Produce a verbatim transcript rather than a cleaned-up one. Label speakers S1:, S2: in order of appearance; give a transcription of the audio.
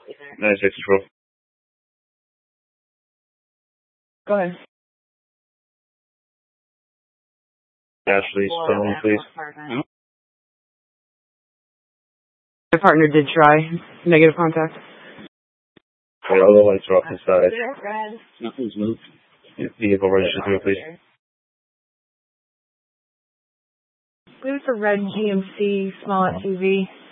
S1: nine six control.
S2: Go ahead.
S1: Ashley Stone, please.
S2: My partner did try. Negative contact.
S1: Okay, all the lights are off inside.
S3: Nothing's moved.
S1: Vehicle registration, please.
S2: Blue for red G M C, small S U V.